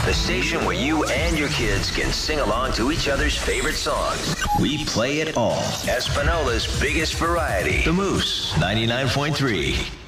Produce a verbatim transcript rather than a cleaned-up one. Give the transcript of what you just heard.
the station where you and your kids can sing along to each other's favorite songs. We play it all. Espinola's biggest variety. The Moose, ninety-nine point three.